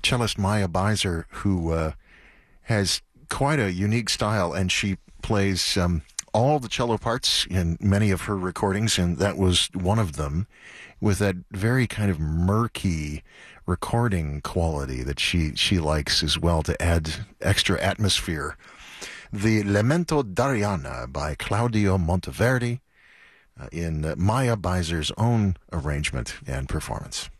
cellist Maya Beiser, who has quite a unique style, and she plays all the cello parts in many of her recordings, and that was one of them, with that very kind of murky recording quality that she likes as well to add extra atmosphere. The Lamento d'Arianna by Claudio Monteverdi in Maya Beiser's own arrangement and performance.